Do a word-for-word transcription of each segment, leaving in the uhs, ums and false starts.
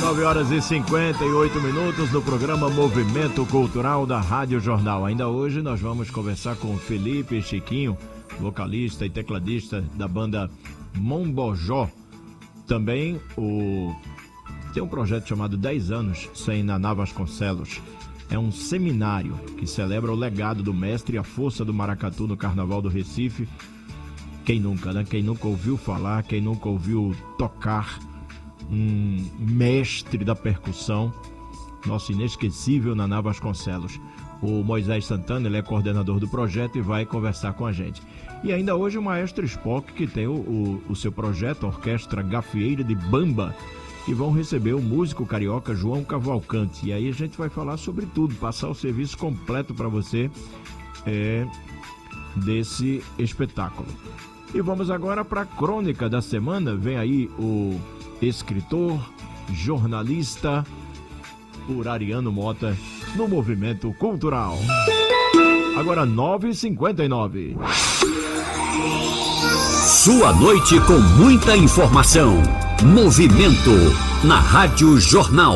nove horas e cinquenta e oito minutos no programa Movimento Cultural da Rádio Jornal. Ainda hoje nós vamos conversar com Felipe Chiquinho, vocalista e tecladista da banda Mombojó. Também o... tem um projeto chamado dez anos sem Naná Vasconcelos. É um seminário que celebra o legado do mestre e a força do maracatu no Carnaval do Recife. Quem nunca, né? Quem nunca ouviu falar, quem nunca ouviu tocar um mestre da percussão, nosso inesquecível Naná Vasconcelos. O Moisés Santana, ele é coordenador do projeto e vai conversar com a gente. E ainda hoje o maestro Spock, que tem o, o, o seu projeto, a Orquestra Gafieira de Bamba, e vão receber o músico carioca João Cavalcante. E aí a gente vai falar sobre tudo, passar o serviço completo para você é, desse espetáculo. E vamos agora para a crônica da semana. Vem aí o escritor, jornalista Urariano Mota no Movimento Cultural. Agora nove e cinquenta e nove. Sua noite com muita informação. Movimento na Rádio Jornal.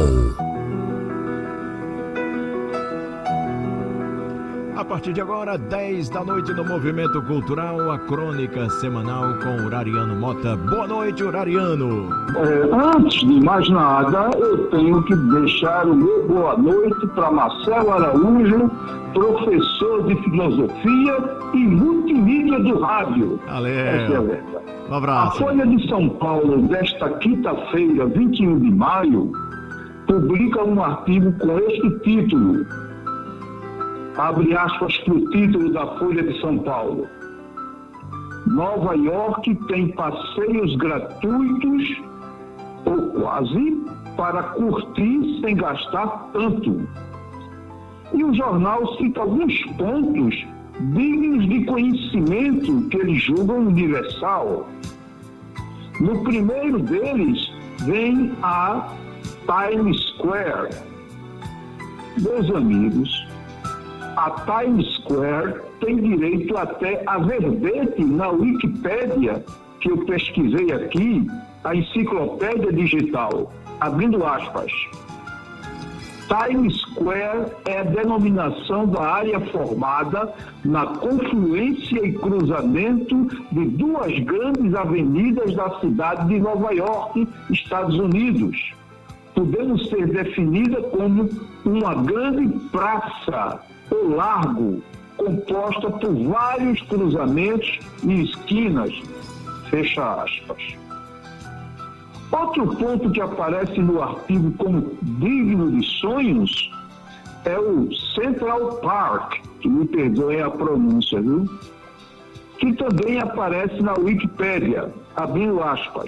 A partir de agora, dez da noite no Movimento Cultural, a crônica semanal com Urariano Mota. Boa noite, Urariano. É, antes de mais nada, eu tenho que deixar o meu boa noite para Marcelo Araújo, professor de filosofia e multimídia do rádio. Valeu. Essa é a verdade. Um abraço. A Folha de São Paulo, desta quinta-feira, vinte e um de maio, publica um artigo com este título. Abre aspas para o título da Folha de São Paulo. Nova York tem passeios gratuitos, ou quase, para curtir sem gastar tanto. E o jornal cita alguns pontos dignos de conhecimento que eles julgam universal. No primeiro deles vem a Times Square. Meus amigos, a Times Square tem direito até a verbete na Wikipédia, que eu pesquisei aqui, a enciclopédia digital, abrindo aspas. Times Square é a denominação da área formada na confluência e cruzamento de duas grandes avenidas da cidade de Nova York, Estados Unidos. Podemos ser definida como uma grande praça ou largo, composta por vários cruzamentos e esquinas. Fecha aspas. Outro ponto que aparece no artigo como digno de sonhos é o Central Park, que me perdoem a pronúncia, viu? Que também aparece na Wikipédia, abrindo aspas.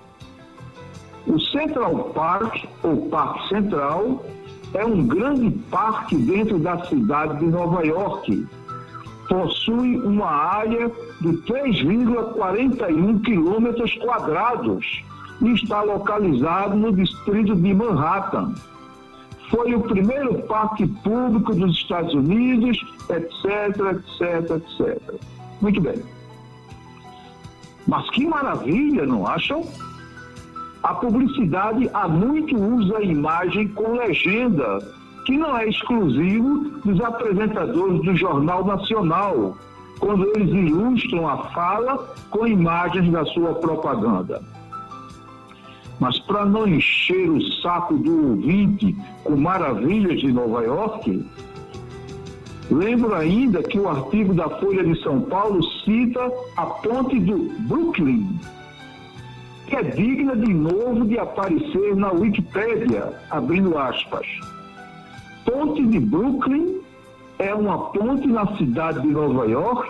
O Central Park, ou Parque Central, é um grande parque dentro da cidade de Nova York. Possui uma área de três vírgula quarenta e um quilômetros quadrados e está localizado no distrito de Manhattan. Foi o primeiro parque público dos Estados Unidos, etc, etc, etcétera. Muito bem. Mas que maravilha, não acham? A publicidade há muito usa a imagem com legenda, que não é exclusivo dos apresentadores do Jornal Nacional, quando eles ilustram a fala com imagens da sua propaganda. Mas para não encher o saco do ouvinte com maravilhas de Nova York, lembro ainda que o artigo da Folha de São Paulo cita a ponte do Brooklyn, que é digna de novo de aparecer na Wikipédia, abrindo aspas. Ponte de Brooklyn é uma ponte na cidade de Nova York